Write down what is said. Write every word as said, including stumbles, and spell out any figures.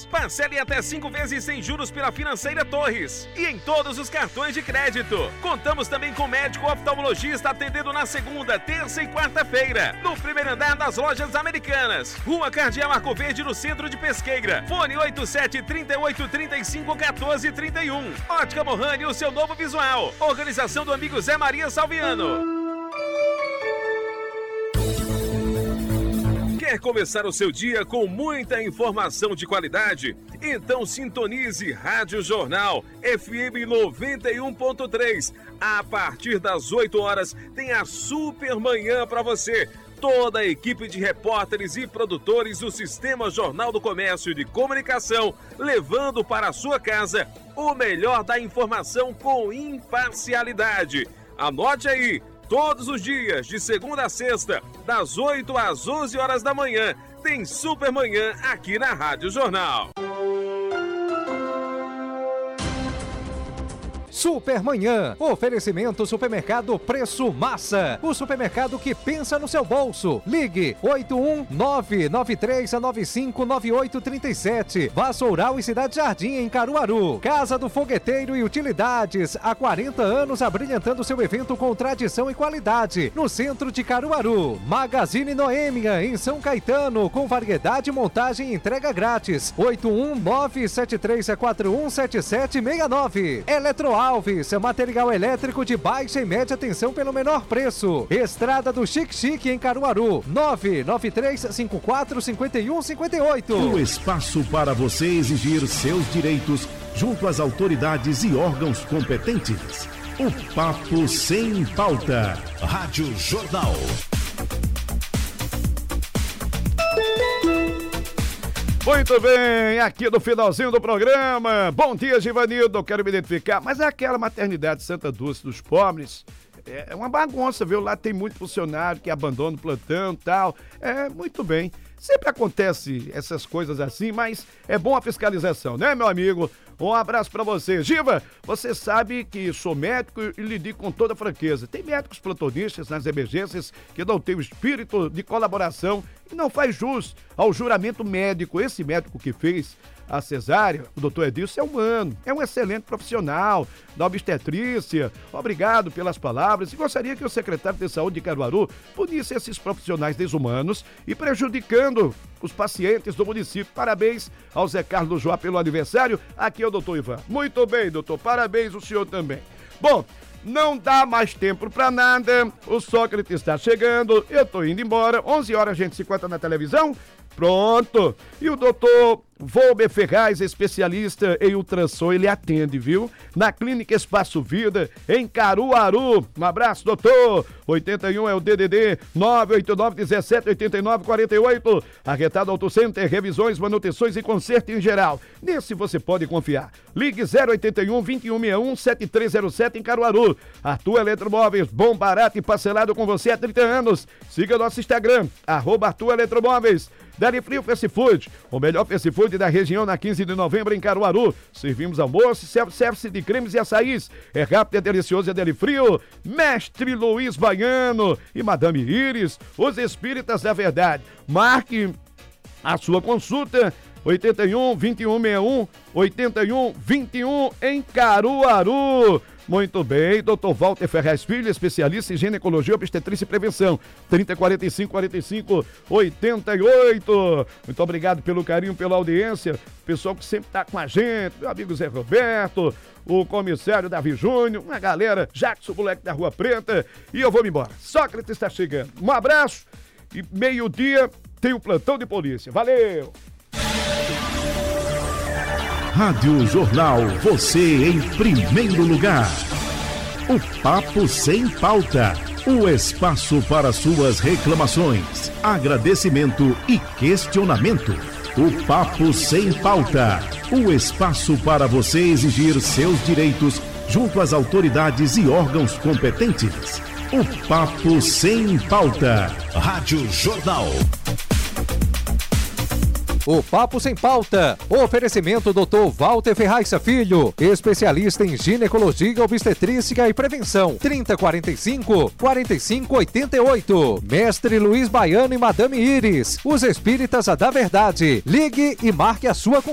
Parcele até cinco vezes sem juros pela Financeira Torres e em todos os cartões de crédito. Contamos também com médico oftalmologista atendendo na segunda, terça e quarta-feira, no primeiro andar das Lojas Americanas. Rua Cardeal Arco Verde, no centro de Pesqueira. Fone oito sete, trinta e oito, trinta e cinco, quatorze, trinta e um. Ótica Mohani, o seu novo visual. Organização do amigo Zé Maria Salviano. Quer começar o seu dia com muita informação de qualidade? Então sintonize Rádio Jornal F M noventa e um ponto três. A partir das oito horas tem a super manhã para você. Toda a equipe de repórteres e produtores do Sistema Jornal do Comércio de Comunicação, levando para a sua casa o melhor da informação com imparcialidade. Anote aí, todos os dias, de segunda a sexta, das oito às onze horas da manhã, tem Super Manhã aqui na Rádio Jornal. Supermanhã, oferecimento Supermercado Preço Massa, o supermercado que pensa no seu bolso. Ligue oito um nove nove três nove cinco nove oito três sete. Vassoural e Cidade Jardim em Caruaru. Casa do Fogueteiro e Utilidades, há quarenta anos abrilhantando seu evento com tradição e qualidade, no centro de Caruaru. Magazine Noêmia em São Caetano, com variedade, montagem e entrega grátis. oito um nove sete três quatro um sete sete seis nove. Eletro Alves, material elétrico de baixa e média tensão pelo menor preço. Estrada do Chique Chique em Caruaru, nove nove três cinco quatro cinco um cinco oito. O espaço para você exigir seus direitos junto às autoridades e órgãos competentes. O Papo Sem Pauta. Rádio Jornal. Muito bem, aqui no finalzinho do programa. Bom dia, Givanildo, quero me identificar, mas é aquela maternidade Santa Dulce dos pobres. É uma bagunça, viu? Lá tem muito funcionário que abandona o plantão e tal. É, muito bem. Sempre acontece essas coisas assim, mas é bom a fiscalização, né, meu amigo? Um abraço pra você. Giva, você sabe que sou médico e lhe digo com toda franqueza. Tem médicos plantonistas nas emergências que não têm o espírito de colaboração e não faz jus ao juramento médico. Esse médico que fez a cesárea, o doutor Edilson, é humano, é um excelente profissional da obstetrícia. Obrigado pelas palavras e gostaria que o secretário de Saúde de Caruaru punisse esses profissionais desumanos e prejudicando os pacientes do município. Parabéns ao Zé Carlos Joá pelo aniversário. Aqui é o doutor Ivan. Muito bem, doutor. Parabéns, o senhor também. Bom, não dá mais tempo pra nada. O Sócrates está chegando. Eu tô indo embora. onze horas a gente se encontra na televisão. Pronto. E o doutor Volber Ferraz, especialista em ultrassom, ele atende, viu? Na Clínica Espaço Vida, em Caruaru. Um abraço, doutor. oitenta e um é o D D D nove oito nove um sete oito nove quatro oito. Arretado Auto Center, revisões, manutenções e conserto em geral. Nesse você pode confiar. Ligue zero oito um, vinte e um sessenta e um, setenta e três zero sete em Caruaru. Arthur Eletromóveis, bom, barato e parcelado com você há trinta anos. Siga nosso Instagram, arroba Arthur Eletromóveis. Deli Frio Fast Food, o melhor fast food da região, na quinze de novembro em Caruaru. Servimos almoço, self-service de cremes e açaís. É rápido, é delicioso, é Deli Frio. Mestre Luiz Baiano e Madame Iris, os espíritas da verdade. Marque a sua consulta, oitenta e um, vinte e um sessenta e um, oitenta e um, vinte e um em Caruaru. Muito bem, doutor Walter Ferraz Filho, especialista em ginecologia, obstetrícia e prevenção. trinta, quarenta e cinco, quarenta e cinco, oitenta e oito. Muito obrigado pelo carinho, pela audiência. O pessoal que sempre está com a gente, meu amigo Zé Roberto, o comissário Davi Júnior, uma galera, Jackson, moleque da Rua Preta. E eu vou me embora. Sócrates está chegando. Um abraço e meio-dia tem o plantão de polícia. Valeu! Rádio Jornal, você em primeiro lugar. O Papo Sem Pauta, o espaço para suas reclamações, agradecimento e questionamento. O Papo Sem Pauta, o espaço para você exigir seus direitos junto às autoridades e órgãos competentes. O Papo Sem Pauta. Rádio Jornal. O Papo Sem Pauta. Oferecimento doutor Walter Ferraz Filho, especialista em ginecologia, obstetrícia e prevenção. trinta, quarenta e cinco, quarenta e cinco, oitenta e oito. Mestre Luiz Baiano e Madame Iris, os espíritas da verdade. Ligue e marque a sua consulta.